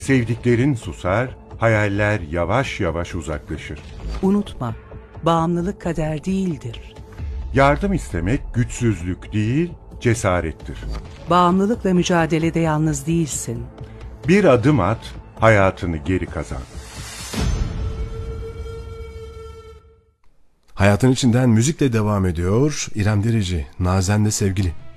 Sevdiklerin susar, hayaller yavaş yavaş uzaklaşır. Unutma, bağımlılık kader değildir. Yardım istemek güçsüzlük değil, cesarettir. Bağımlılıkla mücadelede yalnız değilsin. Bir adım at, hayatını geri kazan. Hayatın içinden müzikle devam ediyor. İrem Derici, Nazen'le sevgili.